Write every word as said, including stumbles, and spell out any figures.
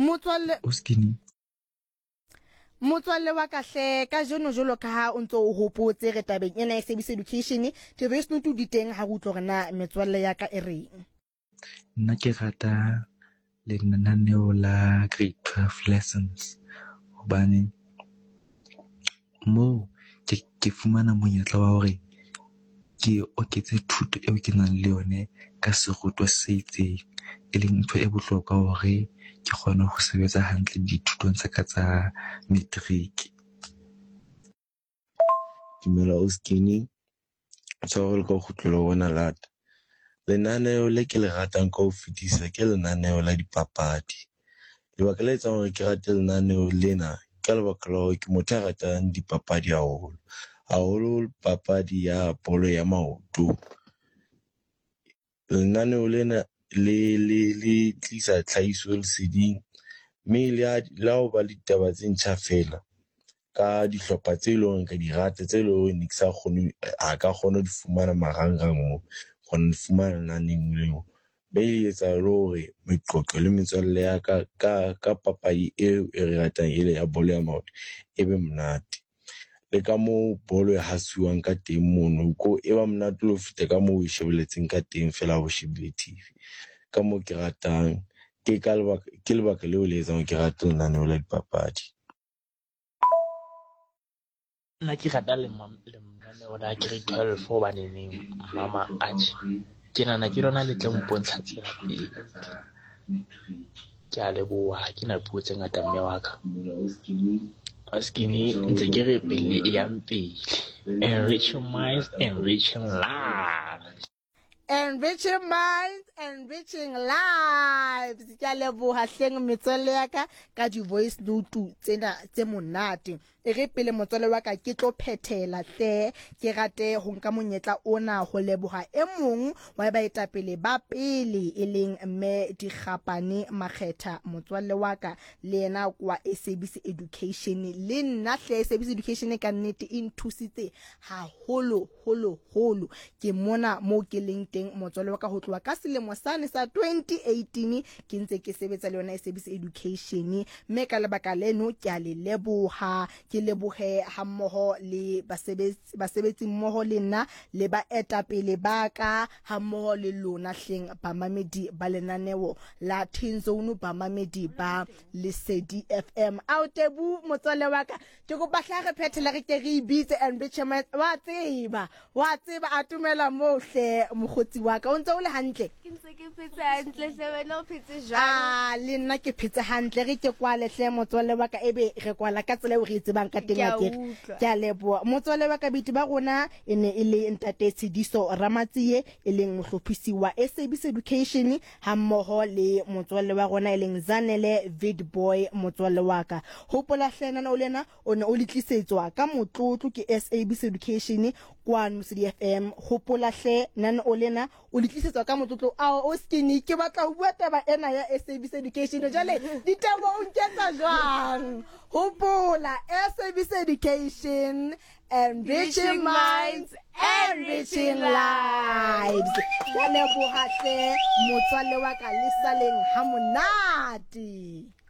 motswalle o skinny motswalle wa kahle ka jono jolo ka ha o ntso o hopotse re tabeng ena ya service education the best no to diteng ha go tlo rena metswalle ya ka e reng nna ke rata lenaneo la grade twelve lessons hobane mo ke ke fumana monyetla wa hore ke oketse thuto eo ke nang le yone ka serutwa se itseng e leng ntho e bohlokwa hore ke kgone ho sebetsa hantle dithutong tsa ka tsa matric. Dumela o skinny tshwarelo ka kgutlela bona lata lenaneo le ke le ratang ka ho fetisa ke lenaneo la dipapadi. Lebaka le etsang hore ke rate lenaneo lena ka lebaka la hore ke motho a ratang dipapadi haholo haholo papadi ya bolo ya maoto. Lenaneo lena le le le tlisa tlhahiso leseding mme le la ho ba le ditaba tse ntjha fela ka dihlopha tse leng ka di rata tse leng ne ke sa kgone a ka kgona ho di fumana marangrang mo kgona di fumana naneng leo be etsa le hore meqoqo le metswalle ya ka ka ka papadi eo e re ratang ile ya bolo ya maoto e be monate le ka mo bolo ya hasuwang ka teng mono ko e ba monate lo feta ka mo o shebeletseng ka teng fela ho shebile T V ka mo ke ratang ke ka lebaka ke lebaka leo le etsang ke rata lenaneo la dipapadi. Nna ke rata le lenaneo la grade twelve hobane neng mama atjhe ke nana ke lona le tla mpontsha tsela pele ke a leboha ke na puo tse ngata mme wa ka skinny ntse ke re pele e yang pele enriching minds enriching lives enriching minds enriching lives ke a leboha hleng metswalle ya ka ka di voice note tsena tse monate e re pele motswalle wa ka ke tlo phethela hle ke rate ho nka monyetla ona ho leboha e mong wa baeta pele ba pele e leng mme Dikgapane Makgetha motswalle wa ka le yena kwa Service Education le nna hle Service Education ka nnete e nthusitse ha holo holo holo ke mona mo ke leng teng motswalle wa ka ho tloa ka selemo sane sa twenty eighteen ke ntse ke sebetsa le yona Service Education mme ka lebaka leno ke a le leboha ke lebohe ha mmoho le basebetsi basebetsi mmoho le nna le ba etapele ba ka ha mmoho le lona hleng ba mamedi ba lenaneo la Teen Zone ba mamedi ba Lesedi F M Autebu motswalle wa ka ke go batla re phethela re ke re ibitse enrichment wa tseba wa tseba atumela mohle mogotsi wa ka o ntse o le hantle ke ntse ke phetse hantle hle wena o phetse jwang ah le nna ke phetse hantle re ke kwale hle motswalle wa ka ebe re kwala ka tsela o re tsebang ka teng a ke ke a leboa motswalle wa ka biti ba rona e ne e le Ntate Tshidiso Ramatsie e leng mohlophisi wa Service Education ha mmoho le motswalle wa rona e leng Zanele Vidboy motswalle wa ka hopola hlena na o lena o ne o litlisetswa ka motlotlo ke Service Education kwa Lesedi F M hopola hle nana o lena o litlisetswa ka motlotlo a o skinny ke batla ho bua taba ena ya Service Education jale ditebo o nketsa jwang hopola Service Education enriching minds enriching lives ya leboha hle motswalle wa ka le saleng ha monate.